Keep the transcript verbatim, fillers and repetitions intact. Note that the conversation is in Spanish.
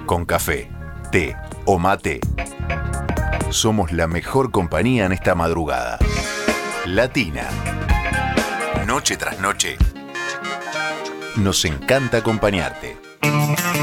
Con café, té o mate, somos la mejor compañía en esta madrugada. Latina. Noche tras noche, nos encanta acompañarte.